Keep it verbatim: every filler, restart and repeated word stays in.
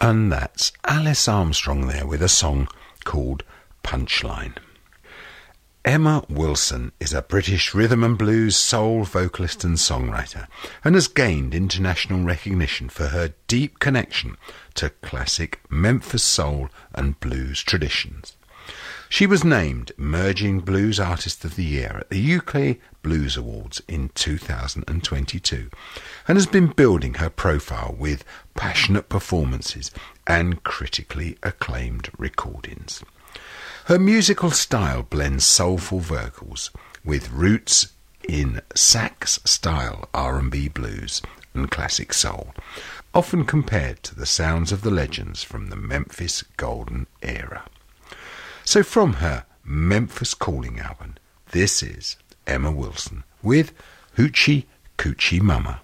And that's Alice Armstrong there with a song called Punchline. Emma Wilson is a British rhythm and blues soul vocalist and songwriter, and has gained international recognition for her deep connection to classic Memphis soul and blues traditions. She was named Emerging Blues Artist of the Year at the U K Blues Awards in two thousand twenty-two, and has been building her profile with passionate performances and critically acclaimed recordings. Her musical style blends soulful vocals with roots in sax-style R and B blues and classic soul, often compared to the sounds of the legends from the Memphis Golden Era. So from her Memphis Calling album, this is Emma Wilson with Hoochie Coochie Mama.